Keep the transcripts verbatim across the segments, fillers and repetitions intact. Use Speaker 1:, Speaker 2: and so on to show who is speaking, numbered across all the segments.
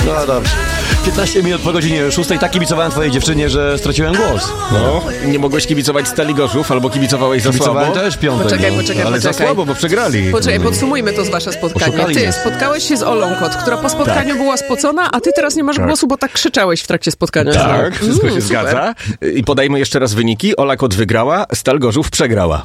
Speaker 1: No dobrze. piętnaście minut po godzinie szóstej. Tak kibicowałem twojej dziewczynie, że straciłem głos.
Speaker 2: No, nie mogłeś kibicować Stali Gorzów, albo kibicowałeś za
Speaker 1: Kibicowałem
Speaker 2: słabo.
Speaker 1: też piątek.
Speaker 3: Poczekaj,
Speaker 1: no.
Speaker 3: poczekaj,
Speaker 2: Ale za
Speaker 3: poczekaj.
Speaker 2: słabo, bo przegrali.
Speaker 3: Poczekaj, podsumujmy to z wasze spotkanie.
Speaker 1: Oszukali
Speaker 3: Ty
Speaker 1: mnie.
Speaker 3: spotkałeś się z Olą Kot, która po spotkaniu była spocona, a ty teraz nie masz
Speaker 2: Tak.
Speaker 3: głosu, bo tak krzyczałeś w trakcie spotkania.
Speaker 2: Tak, wszystko
Speaker 3: Mm,
Speaker 2: się
Speaker 3: super.
Speaker 2: zgadza. I podajmy jeszcze raz wyniki. Ola Kot wygrała, Stal Gorzów przegrała.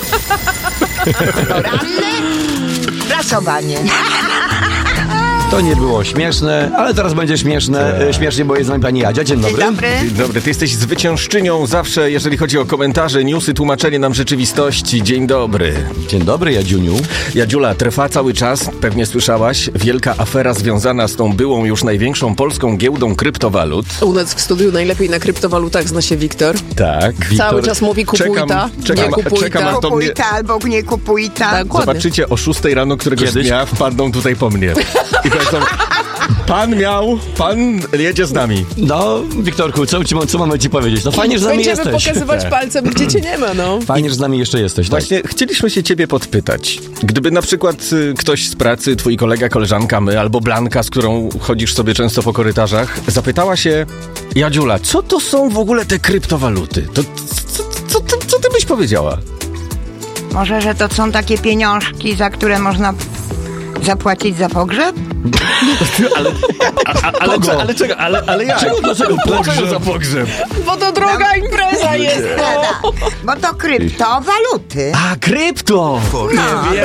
Speaker 4: Prasowanie.
Speaker 1: To nie było śmieszne, ale teraz będzie śmieszne. E, Śmiesznie, bo jest z nami pani Jadzia. Dzień dobry.
Speaker 4: Dzień dobry.
Speaker 2: Dzień dobry, ty jesteś zwyciężczynią zawsze, jeżeli chodzi o komentarze, newsy, tłumaczenie nam rzeczywistości. Dzień dobry.
Speaker 1: Dzień dobry, Jadziuniu.
Speaker 2: Jadziula, trwa cały czas, pewnie słyszałaś, wielka afera związana z tą byłą już największą polską giełdą kryptowalut.
Speaker 3: U nas w studiu najlepiej na kryptowalutach zna się Wiktor.
Speaker 2: Tak.
Speaker 3: Cały czas mówi kupuj
Speaker 2: Czekam-
Speaker 3: ta,
Speaker 2: czekam-
Speaker 3: nie kupuj
Speaker 2: czekam,
Speaker 3: ta.
Speaker 2: aż to
Speaker 4: Kupuj
Speaker 2: mnie-
Speaker 4: ta albo nie kupuj ta.
Speaker 3: Tak, dokładnie.
Speaker 2: Zobaczycie o szóstej rano któregoś
Speaker 1: Kiedyś.
Speaker 2: dnia wpadną tutaj po mnie. I powiedzą, pan miał, pan jedzie z nami.
Speaker 1: No, Wiktorku, co, ci, co mamy ci powiedzieć? No fajnie, że z nami
Speaker 3: Będziemy
Speaker 1: jesteś.
Speaker 3: pokazywać palcem, gdzie cię nie ma, no.
Speaker 1: Fajnie, że z nami jeszcze jesteś. Tak.
Speaker 2: Właśnie chcieliśmy się ciebie podpytać. Gdyby na przykład y, ktoś z pracy, twój kolega, koleżanka, my albo Blanka, z którą chodzisz sobie często po korytarzach, zapytała się, Jadziula, co to są w ogóle te kryptowaluty? To co, co, co, co ty byś powiedziała?
Speaker 4: Może, że to są takie pieniążki, za które można zapłacić za pogrzeb?
Speaker 2: Ale, ale, ale czego, ale, ale jak?
Speaker 1: Czego, dlaczego
Speaker 2: Dlaczego za pogrzeb?
Speaker 3: Bo to droga impreza jest, no.
Speaker 4: Prawda? Bo to kryptowaluty.
Speaker 2: A, krypto!
Speaker 4: No,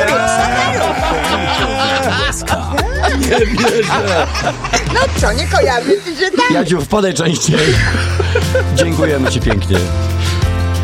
Speaker 4: no co, nie kojarzysz, że tak?
Speaker 1: Jadziu, wpadaj częściej. Dziękujemy ci pięknie.